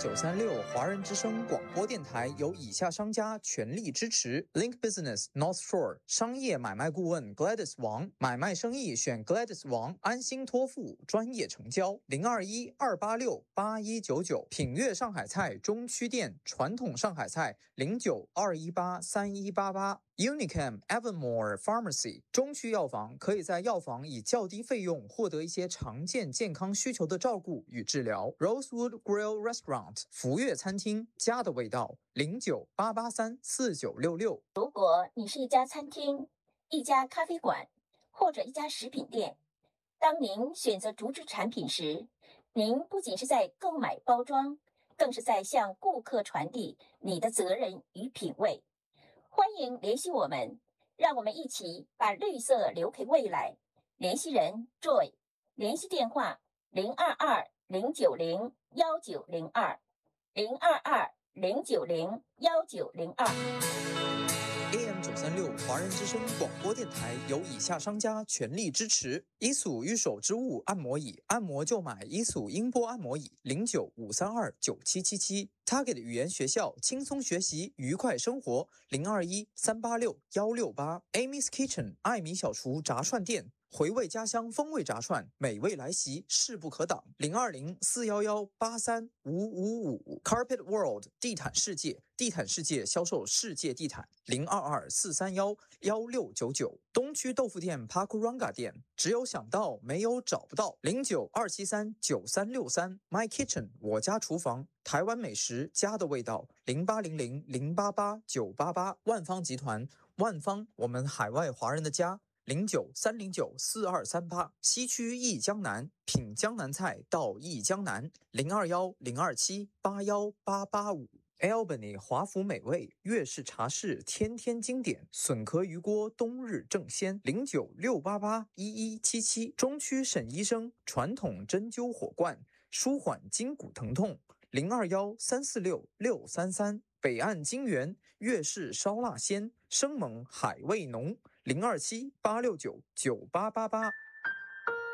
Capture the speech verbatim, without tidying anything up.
九三六华人之声广播电台由以下商家全力支持 ：Link Business North Shore 商业买卖顾问 Gladys 王，买卖生意选 Gladys 王，安心托付，专业成交。零二一二八六八一九九，品悦上海菜中区店，传统上海菜零九二一八三一八八。Unicam Evermore Pharmacy 中区药房可以在药房以较低费用获得一些常见健康需求的照顾与治疗。Rosewood Grill Restaurant 福悦餐厅，家的味道，零九八八三四九六六。 如果你是一家餐厅、一家咖啡馆或者一家食品店，当您选择竹制产品时，您不仅是在购买包装，更是在向顾客传递你的责任与品味。欢迎联系我们，让我们一起把绿色留给未来。联系人 Joy， 联系电话零二二零九零幺九零二零二二零九零幺九零二。 A M 九三六华人之声广播电台由以下商家全力支持：伊索御手之物按摩椅，按摩就买伊索音波按摩椅，零九五三二九七七七。Target 语言学校，轻松学习，愉快生活，零二一三八六幺六八。Amy's Kitchen 艾米小厨炸串店。回味家乡风味炸串，美味来袭，势不可挡。零二零四幺幺八三五五五 Carpet World 地毯世界，地毯世界销售世界地毯。零二二四三幺幺六九九东区豆腐店 Pakuranga 店，只有想到没有找不到。零九二七三九三六三 My Kitchen 我家厨房，台湾美食家的味道。零八零零零八八九八八万方集团，万方我们海外华人的家。零九三零九四二三八，西区益江南，品江南菜到益江南。零二幺零二七八幺八八五 ，Albany 华府美味粤式茶室，天天经典，笋壳鱼锅冬日正鲜。零九六八八一一七七，中区沈医生传统针灸火罐，舒缓筋骨疼痛。零二幺三四六六三三，北岸金源粤式烧腊鲜，生猛海味浓。零二七八六九九八八八。